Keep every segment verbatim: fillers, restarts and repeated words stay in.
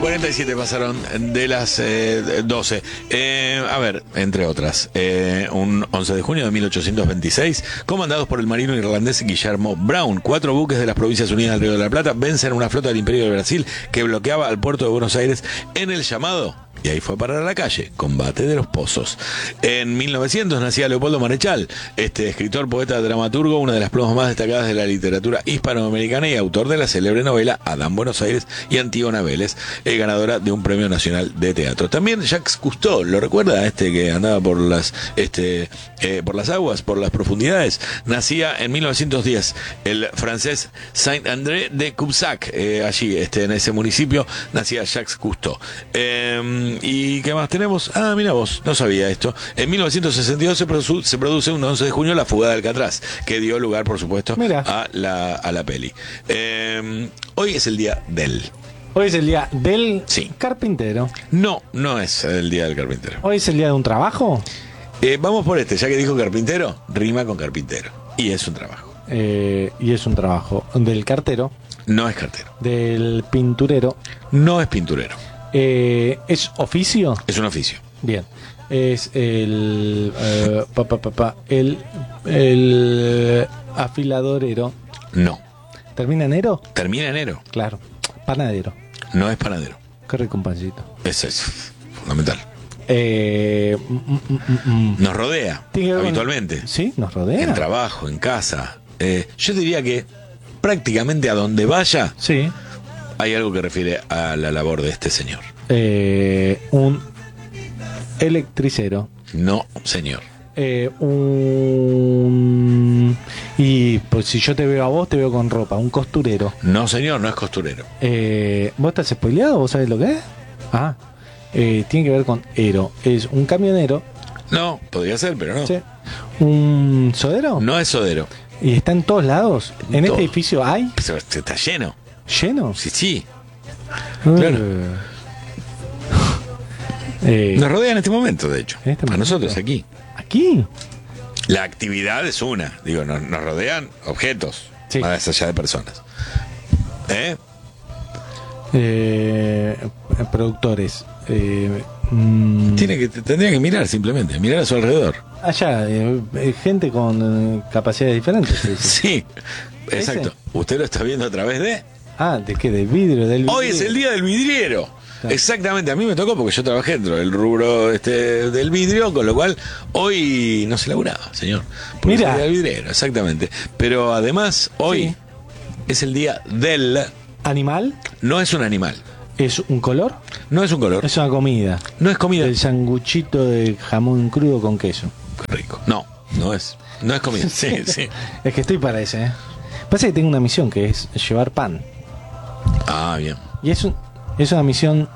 cuarenta y siete pasaron de las eh, doce. Eh, a ver, entre otras, eh, un once de junio de mil ochocientos veintiséis, comandados por el marino irlandés Guillermo Brown, cuatro buques de las Provincias Unidas del Río de la Plata vencen una flota del Imperio de Brasil que bloqueaba al puerto de Buenos Aires en el llamado, y ahí fue parar a la calle, combate de los pozos. En mil novecientos nacía Leopoldo Marechal, este escritor, poeta, dramaturgo, una de las plumas más destacadas de la literatura hispanoamericana y autor de la célebre novela Adán Buenos Aires y Antígona Vélez, eh, ganadora de un premio nacional de teatro. También Jacques Cousteau, ¿lo recuerda? Este que andaba por las este eh, por las aguas, por las profundidades. Nacía en mil novecientos diez el francés Saint-André de Cubzac, eh, allí este en ese municipio nacía Jacques Cousteau. Eh, ¿Y qué más tenemos? Ah, mira vos, no sabía esto. En mil novecientos sesenta y dos se, produ- se produce un once de junio La Fuga de Alcatraz, que dio lugar, por supuesto, a la, a la peli. Eh, hoy es el día del... Hoy es el día del sí. carpintero. No, no es el día del carpintero. ¿Hoy es el día de un trabajo? Eh, vamos por este, ya que dijo carpintero, rima con carpintero. Y es un trabajo. Eh, y es un trabajo. Del cartero. No es cartero. Del pinturero. No es pinturero. Eh, ¿Es oficio? Es un oficio. Bien. Es el... Eh, pa, pa, pa, pa, el, el afiladorero. No. ¿Termina enero? Termina enero. Claro. Panadero. No es panadero. Qué rico un pancito. Eso es fundamental. Eh, mm, mm, mm, nos rodea habitualmente. Con... Sí, nos rodea. En trabajo, en casa. Eh, yo diría que prácticamente a donde vaya... Sí. Hay algo que refiere a la labor de este señor. Eh, un electricero. No, señor. Eh, un... Y pues si yo te veo a vos, te veo con ropa. Un costurero. No, señor, no es costurero. Eh, ¿Vos estás spoileado? ¿Vos sabés lo que es? Ah, eh, tiene que ver con ero. Es un camionero. No, podría ser, pero no. Sí. ¿Un sodero? No es sodero. ¿Y está en todos lados? ¿En Todo. este edificio hay? Pero está lleno. ¿Lleno? Sí, sí. Uh, claro. Eh, Nos rodea en este momento, de hecho. ¿En este a momento? nosotros, aquí. ¿Aquí? La actividad es una. Digo, nos, nos rodean objetos. Sí. Más allá de personas. ¿Eh? Eh, productores. Eh, mm, Tiene que, tendría que mirar simplemente. Mirar a su alrededor. Allá, eh, gente con eh, capacidades diferentes. ¿Sí? Sí, exacto. ¿Ese? Usted lo está viendo a través de... Ah, ¿de qué? ¿Del vidrio? Del vidrio. Hoy es el día del vidriero. Claro. Exactamente, a mí me tocó porque yo trabajé dentro del rubro este del vidrio, con lo cual hoy no se laburaba, señor. Porque Mira. es el día del vidriero, exactamente. Pero además, hoy Sí. es el día del... ¿Animal? No es un animal, ¿Es un color? no es un color, Es una comida. no es comida. El sanguchito de jamón crudo con queso. Qué rico. No, no es. No es comida. Sí, sí. Es que estoy para ese, ¿eh? Pasa que tengo una misión que es llevar pan. Ah, bien. Y es, un, es una misión,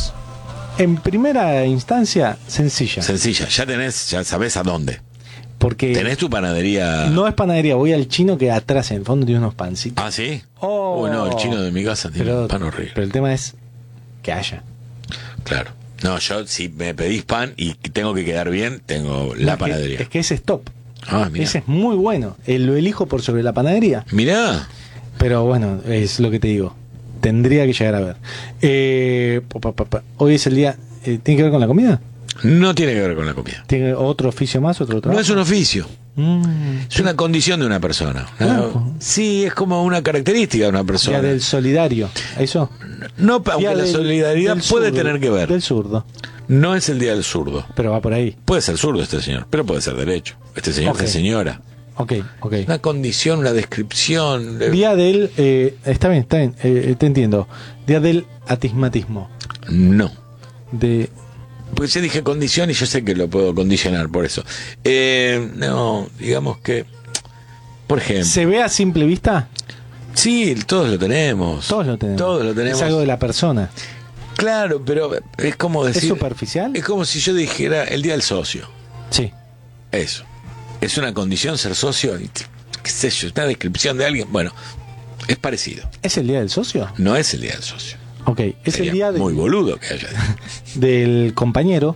en primera instancia, sencilla. Sencilla, ya tenés, ya sabés a dónde. Porque Tenés tu panadería. no es panadería, voy al chino que atrás en el fondo tiene unos pancitos. Ah, sí. Oh. Uy, no, el chino de mi casa tiene pero, un pan horrible. pero el tema es que haya. Claro. No, yo si me pedís pan y tengo que quedar bien, tengo la No, panadería. Es que, es que ese es top. Ah, mirá. Ese es muy bueno. Eh, lo elijo por sobre la panadería. Mirá. Pero bueno, es lo que te digo. Tendría que llegar a ver. Eh, pa, pa, pa, pa. Hoy es el día. Eh, ¿Tiene que ver con la comida? No tiene que ver con la comida. ¿Tiene otro oficio más? ¿Otro trabajo? No es un oficio. Mm. Es una condición de una persona. ¿no? Ah. Sí, es como una característica de una persona. Día del solidario. ¿Eso? No, aunque Día la del- solidaridad del puede zurdo, tener que ver. Del zurdo. No es el día del zurdo. Pero va por ahí. Puede ser zurdo este señor, pero puede ser derecho. Este señor, Ok. esta señora. Ok, ok. Una condición, una descripción. de- Día del... eh, está bien, está bien. eh, te entiendo. Día del atismatismo. No. De... Porque yo dije condición y yo sé que lo puedo condicionar por eso. Eh, no, digamos que, por ejemplo. ¿Se ve a simple vista? Sí, todos lo tenemos. Todos lo tenemos. Todos lo tenemos. Es algo de la persona. Claro, pero es como decir. ¿Es superficial? Es como si yo dijera el día del socio. Sí. Eso. Es una condición ser socio. y, ¿Qué sé yo? Una descripción de alguien. Bueno, es parecido. ¿Es el día del socio? No es el día del socio. Ok. Es Sería el día de- muy boludo que haya. del compañero.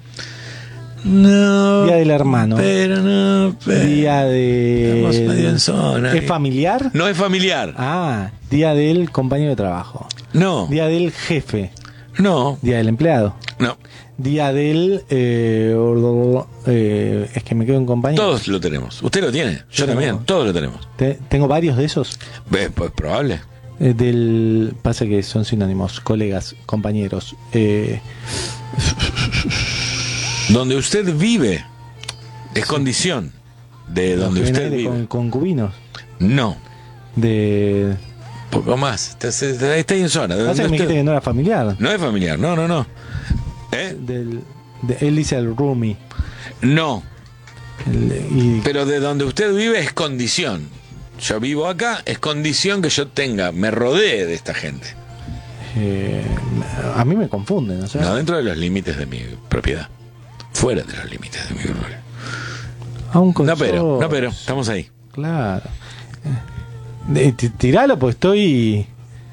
No. Día del hermano. Pero no. Pero... Día de... Estamos medio en zona. ¿Es familiar? No es familiar. Ah, día del compañero de trabajo. No. Día del jefe. No, Día del empleado. no. Día del... Eh, eh, es que me quedo en compañía. Todos lo tenemos. Usted lo tiene. Yo Yo también. no. Todos lo tenemos. Te- tengo varios de esos. ¿Ves? Pues probable. Eh, del Pasa que son sinónimos. Colegas, compañeros. Eh, Donde usted vive es condición de donde los usted genes de vive. con- concubinos. No. De... Poco más. Está, está, está ahí en zona. De Pasa donde que me dijiste usted- que no era familiar. No es familiar. No, no, no. ¿Eh? Del, de, él dice el roomie. No. El- y Pero de donde usted vive es condición. Yo vivo acá, es condición que yo tenga, me rodee de esta gente. eh, a mí me confunden, o sea, No dentro de los límites de mi propiedad. Fuera de los límites de mi propiedad. a un No consorcio. pero, no pero, estamos ahí. Claro. Eh, de- ti- tiralo, pues estoy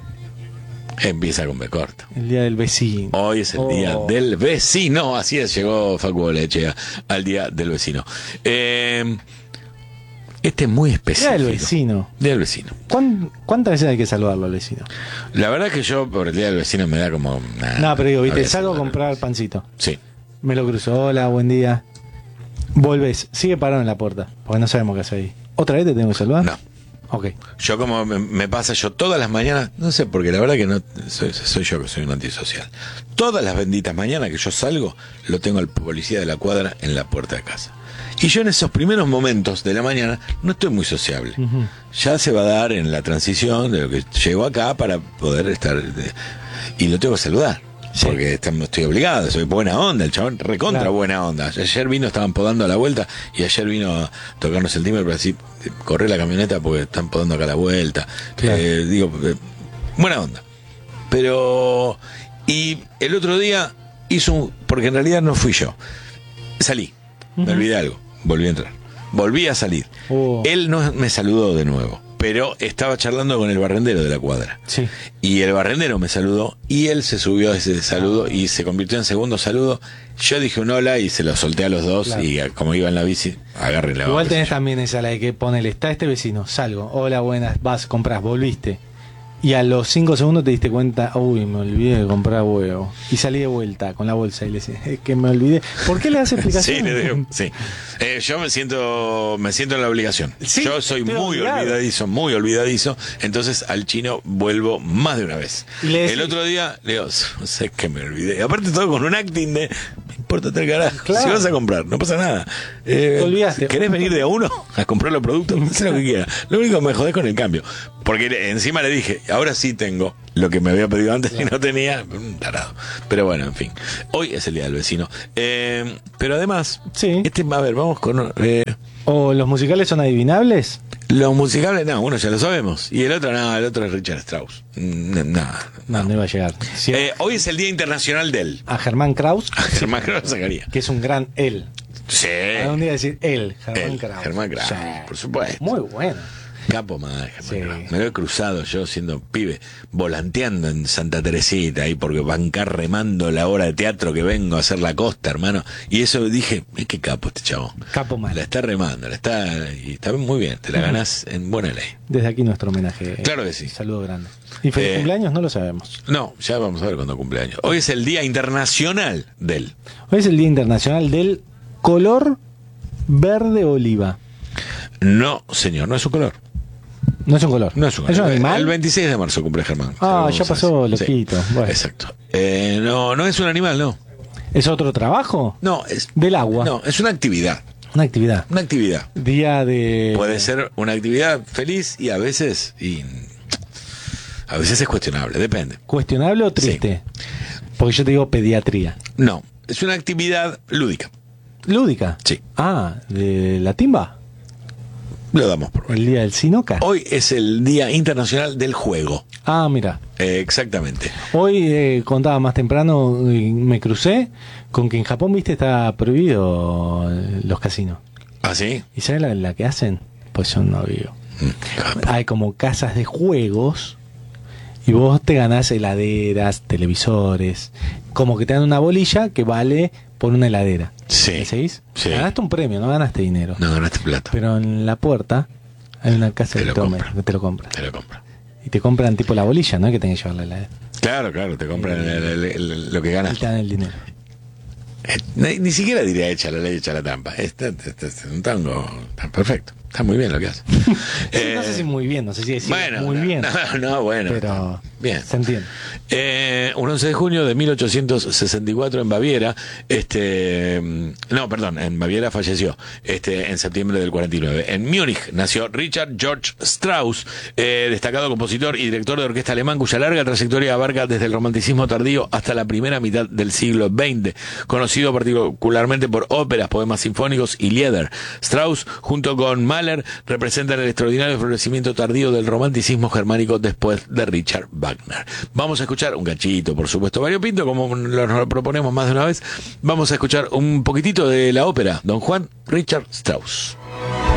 Empieza con B corta. el día del vecino. Hoy es el Oh. día del vecino. Así es, llegó Facu Lechea al día del vecino. Eh, este es muy Día específico. del vecino. Día del vecino. ¿Cuán- ¿Cuántas veces hay que saludarlo al vecino? La verdad que yo por el día del vecino me da como... nah, no, pero digo, viste, habría salgo a sido- comprar pancito. Sí. Me lo cruzo, hola, buen día. Volvés, sigue parado en la puerta, porque no sabemos qué hacer ahí. ¿Otra vez te tengo que saludar? No. Ok. Yo como me, me pasa yo todas las mañanas, no sé, porque la verdad que no soy, soy yo que soy un antisocial. Todas las benditas mañanas que yo salgo, lo tengo al policía de la cuadra en la puerta de casa. Y yo en esos primeros momentos de la mañana no estoy muy sociable. Ujú. Ya se va a dar en la transición de lo que llego acá para poder estar... de- y lo tengo que saludar. Sí. Porque estamos- estoy obligado, soy buena onda, el chabón recontra Claro. buena onda. Ayer vino, estaban podando a la vuelta y ayer vino a tocarnos el timbre para decir, corre la camioneta porque están podando acá a la vuelta. Claro. Eh, digo, eh, buena onda. Pero, y el otro día hizo un, porque en realidad no fui yo. Salí, me Ujú. olvidé algo, volví a entrar. Volví a salir. Oh. Él no me saludó de nuevo, pero estaba charlando con el barrendero de la cuadra. Sí. Y el barrendero me saludó y él se subió a ese saludo y se convirtió en segundo saludo. Yo dije un hola y se lo solté a los dos. Claro. Y como iba en la bici, agarren la Igual qué sé tenés yo. también esa la de que ponele, está este vecino, salgo, hola, buenas, vas, compras, volviste. Y a los cinco segundos te diste cuenta, uy, me olvidé de comprar huevo. Y salí de vuelta con la bolsa y le decía, es que me olvidé. ¿Por qué le das explicación? Sí, le digo, sí. Eh, yo me siento, me siento en la obligación. Sí, yo soy estoy muy obligado. olvidadizo, muy olvidadizo. Entonces al chino vuelvo más de una vez. Y le decís- el otro día le digo, no sé que me olvidé. Aparte todo con un acting de, me importa tres carajo. Claro. Si vas a comprar, no pasa nada. Eh, Te olvidaste. ¿Querés venir de a uno a comprar los productos? Haz lo que quieras. Lo único que me jodés con el cambio. Porque le- encima le dije, ahora sí tengo lo que me había pedido antes y no tenía. Un tarado. Pero bueno, en fin. Hoy es el día del vecino. Eh, pero además, Sí. este, a ver, vamos con... eh, ¿O los musicales son adivinables? los musicales, no, uno ya lo sabemos. Y el otro, no, el otro es Richard Strauss. Mm, No, No, no. no iba a llegar. Sí, Eh, hoy es el Día Internacional del... a Germán Kraus, Germán Kraus sacaría. que es un gran él. Sí. A un día decir él, Germán Él, Kraus. Germán Kraus, Sí. por supuesto. Muy bueno. Capo más, Germán Sí. Kraus. Me lo he cruzado yo siendo pibe, volanteando en Santa Teresita, ahí porque bancar remando la hora de teatro que vengo a hacer la costa, hermano. Y eso dije, "Eh, qué capo este chabón. Capo mal. La está remando, la está, y está muy bien, te la ganás en buena ley. Desde aquí nuestro homenaje. Claro que sí. Saludo grande. ¿Y feliz Eh, cumpleaños? No lo sabemos. No, ya vamos a ver cuándo cumpleaños. Hoy es el Día Internacional del... Hoy es el Día Internacional del Color Verde Oliva. No, señor, no es un color. No es un color. No es un color. ¿Es un animal? El veintiséis de marzo cumple Germán. Ah, Vamos ya a pasó, decir. loquito. Bueno. Exacto. Eh, no, no es un animal, no. ¿Es otro trabajo? No, es... Del agua. No, es una actividad. Una actividad. Una actividad. Día de... Puede ser una actividad feliz y a veces... Y, a veces es cuestionable, depende. ¿Cuestionable o triste? Porque yo te digo pediatría. No, es una actividad lúdica. Lúdica. Sí. Ah, de la timba. Lo damos por bueno. El día del Sinoca. Hoy es el Día Internacional del Juego. Ah, mira. Eh, exactamente. Hoy eh, contaba más temprano, y me crucé con que en Japón, viste, está prohibido eh, los casinos. ¿Ah, sí? ¿Y sabes la, la que hacen? Pues yo no vivo. Mm, Hay como casas de juegos y vos te ganás heladeras, televisores, como que te dan una bolilla que vale por una heladera. Sí. ¿Me seguís? Sí. Ganaste un premio, no ganaste dinero. No ganaste plata. Pero en la puerta hay una casa Te que lo te, compra. que te lo compra. Te lo compro. Y te compran tipo la bolilla, ¿no? Que tenés que llevar la heladera. Claro, claro, te compran el- el- el- lo que Y ganas. te dan el dinero. Eh, Ni, ni siquiera diría hecha la ley, hecha la trampa. Este, este- este es un tango tan perfecto. Está muy bien lo que hace. Eh, no sé si muy bien, no sé si decir bueno, muy no, bien. No, no, bueno. Pero Bien. se entiende. Eh, un once de junio de mil ochocientos sesenta y cuatro en Baviera, este, no, perdón, en Baviera falleció, este, en septiembre del cuarenta y nueve. En Múnich nació Richard George Strauss, eh, destacado compositor y director de orquesta alemán, cuya larga trayectoria abarca desde el romanticismo tardío hasta la primera mitad del siglo veinte, conocido particularmente por óperas, poemas sinfónicos y Lieder. Strauss, junto con Mahler, representan el extraordinario florecimiento tardío del romanticismo germánico después de Richard Wagner. Vamos a escuchar un cachito, por supuesto, variopinto, como lo proponemos más de una vez. Vamos a escuchar un poquitito de la ópera Don Juan, Richard Strauss.